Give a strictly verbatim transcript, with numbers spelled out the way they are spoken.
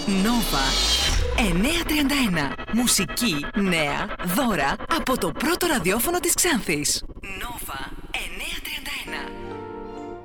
Νόβα εννιακόσια τριάντα ένα. Μουσική, νέα, δώρα από το πρώτο ραδιόφωνο της Ξάνθης.